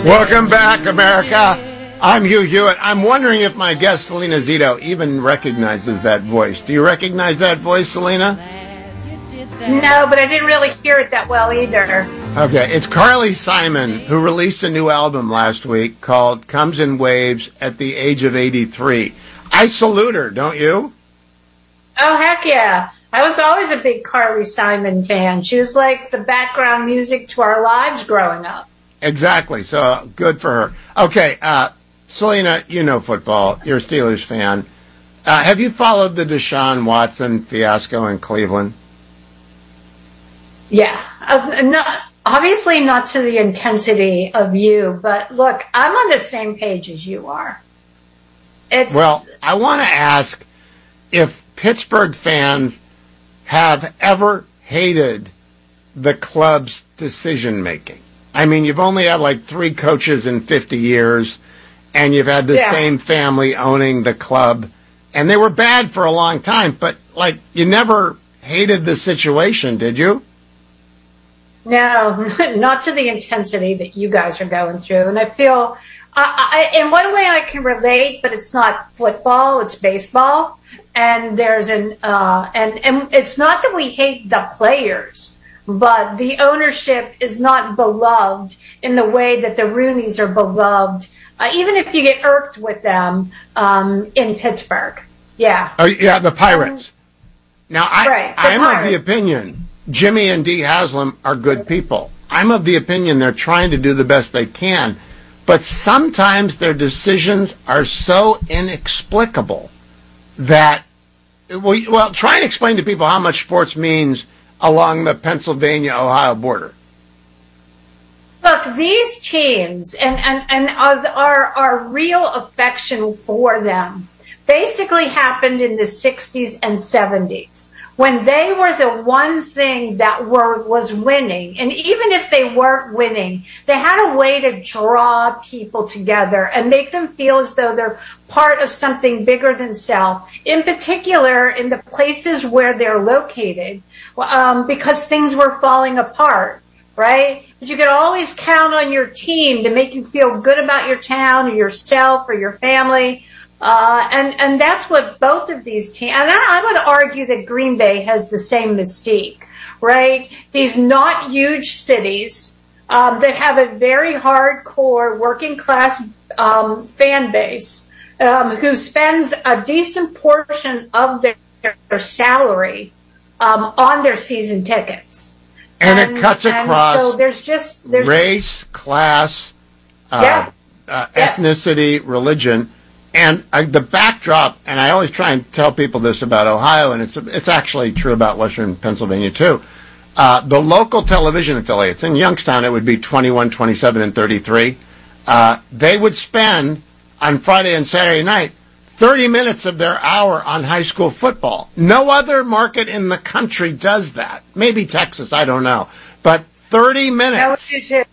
Welcome back, America. I'm Hugh Hewitt. I'm wondering if my guest, Selena Zito, even recognizes that voice. Do you recognize that voice, Selena? No, but I didn't really hear it that well either. Okay, it's Carly Simon, who released a new album last week called Comes in Waves at the age of 83. I salute her, don't you? Oh, heck yeah. I was always a big Carly Simon fan. She was like the background music to our lives growing up. Exactly, so good for her. Okay, Selena, you know football. You're a Steelers fan. Have you followed the Deshaun Watson fiasco in Cleveland? Yeah. Obviously not to the intensity of you, but look, I'm on the same page as you are. Well, I want to ask if Pittsburgh fans have ever hated the club's decision-making. I mean, you've only had like 3 coaches in 50 years, and you've had the same family owning the club, and they were bad for a long time, but like you never hated the situation, did you? No, not to the intensity that you guys are going through. And I feel, in one way I can relate, but it's not football, it's baseball. And there's and it's not that we hate the players, but the ownership is not beloved in the way that the Rooneys are beloved, even if you get irked with them, in Pittsburgh. Yeah. Oh, yeah, the Pirates. Now, I'm of the opinion Jimmy and Dee Haslam are good people. I'm of the opinion they're trying to do the best they can, but sometimes their decisions are so inexplicable that, well, try and explain to people how much sports means along the Pennsylvania-Ohio border. Look, these teams and our real affection for them basically happened in the 60s and 70s. When they were the one thing that was winning, and even if they weren't winning, they had a way to draw people together and make them feel as though they're part of something bigger than self, in particular in the places where they're located, because things were falling apart, right? But you could always count on your team to make you feel good about your town or yourself or your family. And that's what both of these teams, and I would argue that Green Bay has the same mystique, right? These not huge cities, that have a very hardcore working class, fan base, who spends a decent portion of their salary, on their season tickets. And it cuts across so there's race, class, ethnicity, religion. And the backdrop, and I always try and tell people this about Ohio, and it's actually true about Western Pennsylvania too. The local television affiliates, in Youngstown it would be 21, 27, and 33. They would spend, on Friday and Saturday night, 30 minutes of their hour on high school football. No other market in the country does that. Maybe Texas, I don't know. But 30 minutes. That was you too.